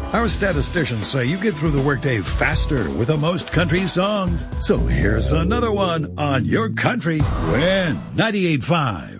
Our statisticians say you get through the workday faster with the most country songs. So here's another one on your country. Win 98.5.